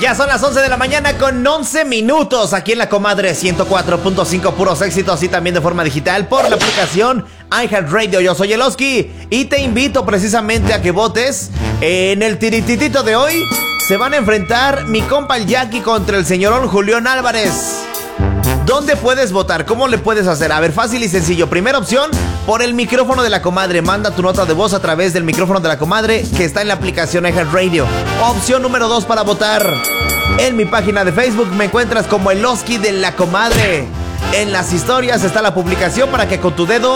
Ya son las 11 de la mañana con 11 minutos aquí en La Comadre 104.5 puros éxitos y también de forma digital por la aplicación iHeartRadio. Yo soy Eloski y te invito precisamente a que votes en el tirititito de hoy. Se van a enfrentar mi compa el Jackie contra el señorón Julián Álvarez. ¿Dónde puedes votar? ¿Cómo le puedes hacer? A ver, fácil y sencillo. Primera opción, por el micrófono de La Comadre. Manda tu nota de voz a través del micrófono de La Comadre que está en la aplicación iHeartRadio. Opción número 2 para votar. En mi página de Facebook me encuentras como Eloski de La Comadre. En las historias está la publicación para que con tu dedo